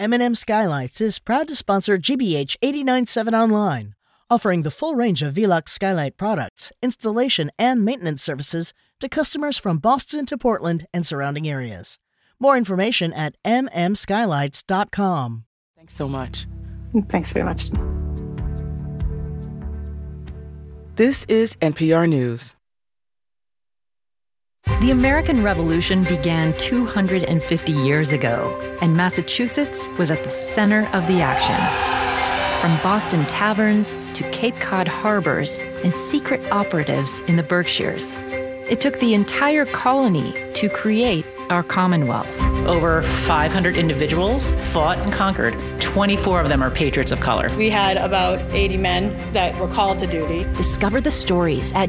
M&M Skylights is proud to sponsor GBH 89.7 Online, offering the full range of Velux Skylight products, installation, and maintenance services to customers from Boston to Portland and surrounding areas. More information at mmskylights.com. Thanks so much. Thanks very much. This is NPR News. The American Revolution began 250 years ago, and Massachusetts was at the center of the action. From Boston taverns to Cape Cod harbors and secret operatives in the Berkshires, it took the entire colony to create our Commonwealth. Over 500 individuals fought and conquered. 24 of them are patriots of color. We had about 80 men that were called to duty. Discover the stories at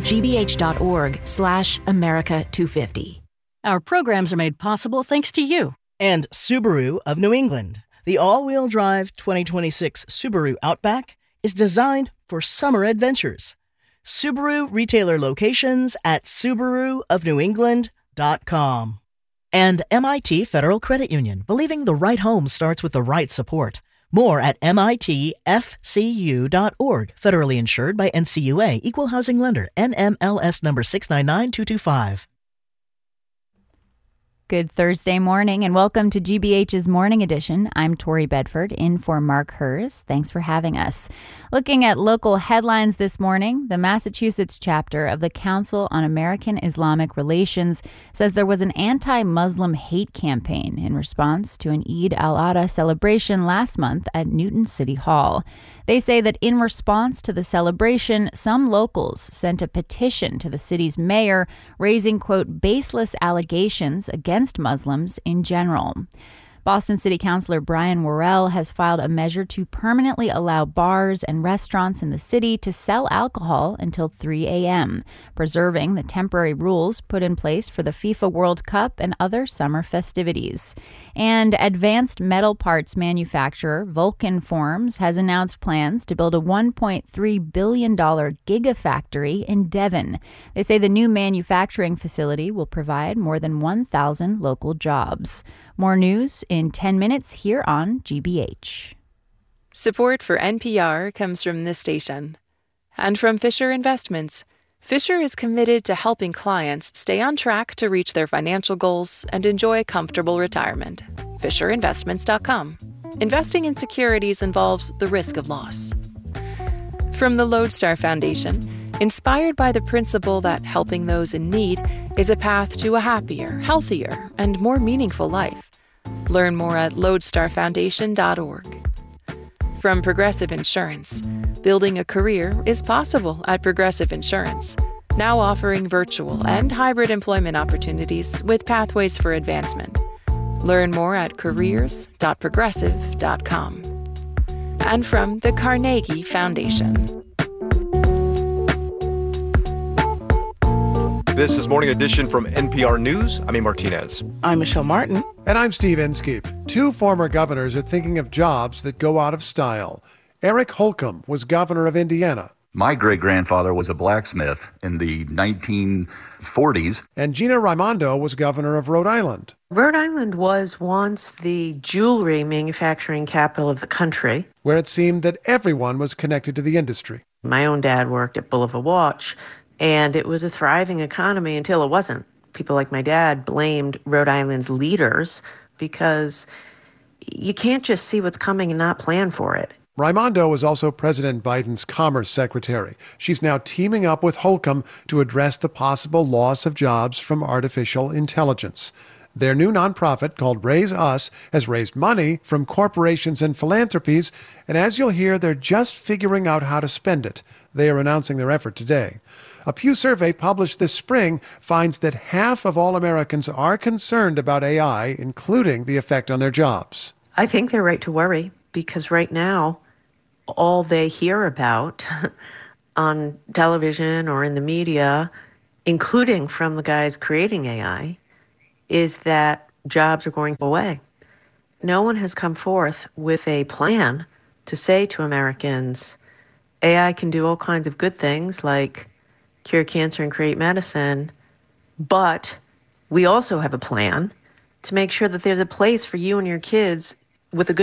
gbh.org/America250. Our programs are made possible thanks to you. And Subaru of New England. The all-wheel drive 2026 Subaru Outback is designed for summer adventures. Subaru retailer locations at SubaruofNewEngland.com. And MIT Federal Credit Union, believing the right home starts with the right support. More at mitfcu.org. Federally insured by NCUA, Equal Housing Lender, NMLS number 699225. Good Thursday morning and welcome to GBH's Morning Edition. I'm Tori Bedford, in for Mark Hers. Thanks for having us. Looking at local headlines this morning, the Massachusetts chapter of the Council on American Islamic Relations says there was an anti-Muslim hate campaign in response to an Eid al-Adha celebration last month at Newton City Hall. They say that in response to the celebration, some locals sent a petition to the city's mayor raising, quote, baseless allegations against Muslims in general. Boston City Councilor Brian Worrell has filed a measure to permanently allow bars and restaurants in the city to sell alcohol until 3 a.m., preserving the temporary rules put in place for the FIFA World Cup and other summer festivities. And advanced metal parts manufacturer Vulcan Forms has announced plans to build a $1.3 billion gigafactory in Devon. They say the new manufacturing facility will provide more than 1,000 local jobs. More news in 10 minutes here on GBH. Support for NPR comes from this station and from Fisher Investments. Fisher is committed to helping clients stay on track to reach their financial goals and enjoy a comfortable retirement. FisherInvestments.com. Investing in securities involves the risk of loss. From the Lodestar Foundation, inspired by the principle that helping those in need is a path to a happier, healthier, and more meaningful life. Learn more at lodestarfoundation.org. From Progressive Insurance, building a career is possible at Progressive Insurance, now offering virtual and hybrid employment opportunities with pathways for advancement. Learn more at careers.progressive.com. And from the Carnegie Foundation. This is Morning Edition from NPR News. I'm A. Martinez. I'm Michelle Martin. And I'm Steve Inskeep. Two former governors are thinking of jobs that go out of style. Eric Holcomb was governor of Indiana. My great-grandfather was a blacksmith in the 1940s. And Gina Raimondo was governor of Rhode Island. Rhode Island was once the jewelry manufacturing capital of the country, where it seemed that everyone was connected to the industry. My own dad worked at Bulova Watch, and it was a thriving economy until it wasn't. People like my dad blamed Rhode Island's leaders because you can't just see what's coming and not plan for it. Raimondo was also President Biden's Commerce Secretary. She's now teaming up with Holcomb to address the possible loss of jobs from artificial intelligence. Their new nonprofit, called Raise Us, has raised money from corporations and philanthropies, and as you'll hear, they're just figuring out how to spend it. They are announcing their effort today. A Pew survey published this spring finds that half of all Americans are concerned about AI, including the effect on their jobs. I think they're right to worry, because right now, all they hear about on television or in the media, including from the guys creating AI, is that jobs are going away. No one has come forth with a plan to say to Americans, AI can do all kinds of good things like cure cancer and create medicine, but we also have a plan to make sure that there's a place for you and your kids with a good